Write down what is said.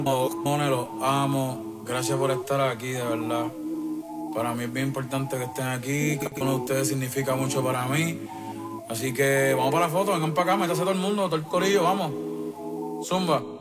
Cojones, los amo. Gracias por estar aquí, de verdad. Para mí es bien importante que estén aquí. Que uno de ustedes significa mucho para mí. Así que vamos para la foto, vengan para acá, métase todo el mundo, todo el corillo, vamos. Zumba.